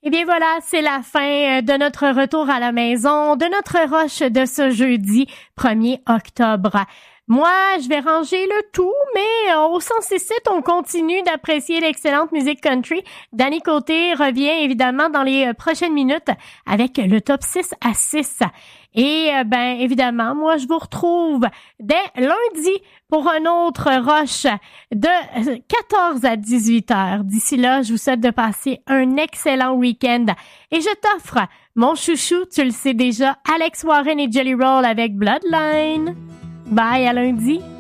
Eh bien voilà, c'est la fin de notre retour à la maison, de notre rush de ce jeudi 1er octobre. Moi, je vais ranger le tout, mais au 106.7, on continue d'apprécier l'excellente musique country. Danny Côté revient évidemment dans les prochaines minutes avec le top 6 à 6. Et évidemment, moi, je vous retrouve dès lundi pour un autre rush de 14 à 18 heures. D'ici là, je vous souhaite de passer un excellent week-end. Et je t'offre mon chouchou, tu le sais déjà, Alex Warren et Jelly Roll avec Bloodline. Bye, à lundi.